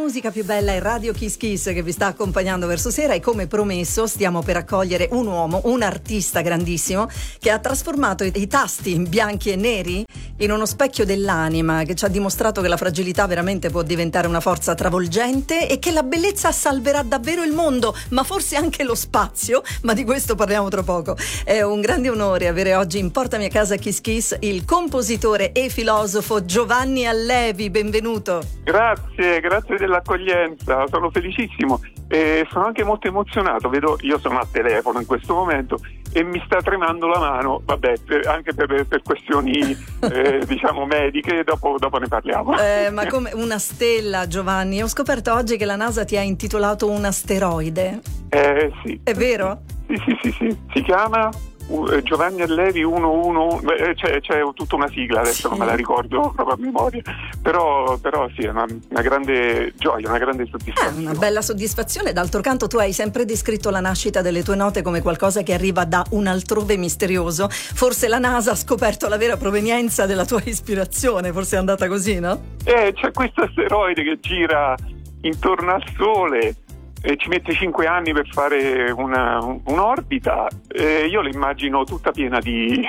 musica più bella è Radio Kiss Kiss che vi sta accompagnando verso sera, e come promesso stiamo per accogliere un uomo, un artista grandissimo che ha trasformato i tasti bianchi e neri in uno specchio dell'anima, che ci ha dimostrato che la fragilità veramente può diventare una forza travolgente e che la bellezza salverà davvero il mondo, ma forse anche lo spazio, ma di questo parliamo tra poco. È un grande onore avere oggi in Portami a casa Kiss Kiss il compositore e filosofo Giovanni Allevi. Benvenuto. Grazie dell'accoglienza, sono felicissimo e sono anche molto emozionato. Vedo, io sono a telefono in questo momento e mi sta tremando la mano, anche per questioni diciamo mediche, dopo ne parliamo. Ma come una stella, Giovanni, ho scoperto oggi che la NASA ti ha intitolato un asteroide. Sì. È vero? Sì, si chiama Giovanni Allevi 111, c'è tutta una sigla, adesso sì. Non me la ricordo proprio a memoria, però sì, è una grande gioia, una grande soddisfazione. Una bella soddisfazione. D'altro canto tu hai sempre descritto la nascita delle tue note come qualcosa che arriva da un altrove misterioso. Forse la NASA ha scoperto la vera provenienza della tua ispirazione, forse è andata così, no? C'è questo asteroide che gira intorno al Sole e ci mette 5 anni per fare un'orbita. Io l'immagino tutta piena di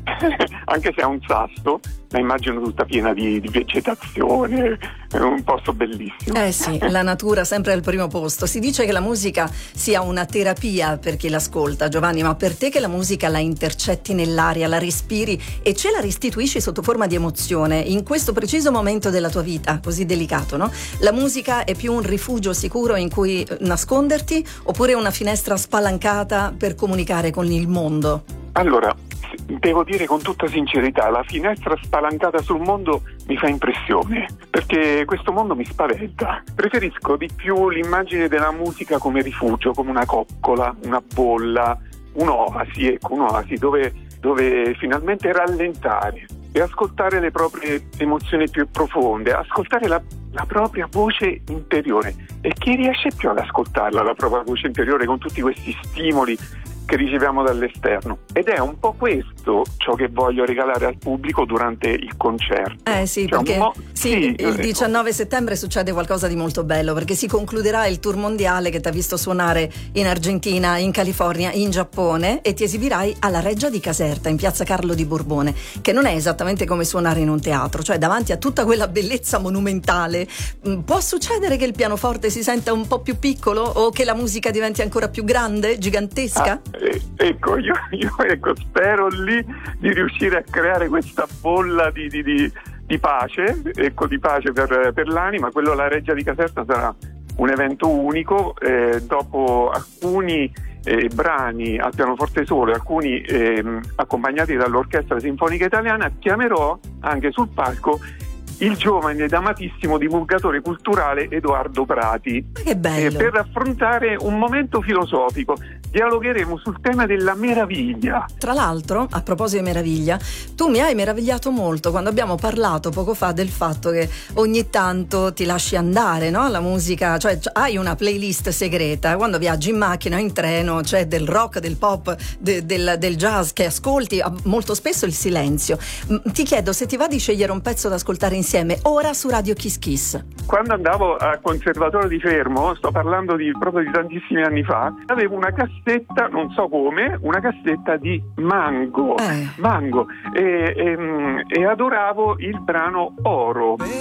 anche se è un sasso, la immagino tutta piena di vegetazione, è un posto bellissimo. Sì, la natura sempre al primo posto. Si dice che la musica sia una terapia per chi l'ascolta, Giovanni, ma per te che la musica la intercetti nell'aria, la respiri e ce la restituisci sotto forma di emozione in questo preciso momento della tua vita, così delicato, no? La musica è più un rifugio sicuro in cui nasconderti oppure una finestra spalancata per comunicare con il mondo? Allora, devo dire con tutta sincerità, la finestra spalancata sul mondo mi fa impressione, perché questo mondo mi spaventa. Preferisco di più l'immagine della musica come rifugio, come una coccola, una bolla, un'oasi dove finalmente rallentare e ascoltare le proprie emozioni più profonde, ascoltare la propria voce interiore. E chi riesce più ad ascoltarla, la propria voce interiore, con tutti questi stimoli che riceviamo dall'esterno? Ed è un po' questo ciò che voglio regalare al pubblico durante il concerto. Sì, perché il 19 settembre succede qualcosa di molto bello, perché si concluderà il tour mondiale che ti ha visto suonare in Argentina, in California, in Giappone, e ti esibirai alla Reggia di Caserta in piazza Carlo di Borbone, che non è esattamente come suonare in un teatro, cioè davanti a tutta quella bellezza monumentale. Può succedere che il pianoforte si senta un po' più piccolo o che la musica diventi ancora più grande, gigantesca? Io spero lì di riuscire a creare questa bolla di pace, di pace per l'anima. Quello alla Reggia di Caserta sarà un evento unico, dopo alcuni brani al pianoforte solo, alcuni accompagnati dall'Orchestra Sinfonica Italiana, chiamerò anche sul palco il giovane ed amatissimo divulgatore culturale Edoardo Prati. Che bello! Per affrontare un momento filosofico. Dialogheremo sul tema della meraviglia. Tra l'altro, a proposito di meraviglia, tu mi hai meravigliato molto quando abbiamo parlato poco fa del fatto che ogni tanto ti lasci andare, no? La musica, cioè hai una playlist segreta. Quando viaggi in macchina, in treno, c'è del rock, del pop, del jazz che ascolti, molto spesso il silenzio. Ti chiedo se ti va di scegliere un pezzo da ascoltare insieme ora su Radio Kiss Kiss. Quando andavo al Conservatorio di Fermo, sto parlando proprio di tantissimi anni fa, avevo una cassetta, non so come, una cassetta di Mango e adoravo il brano Oro.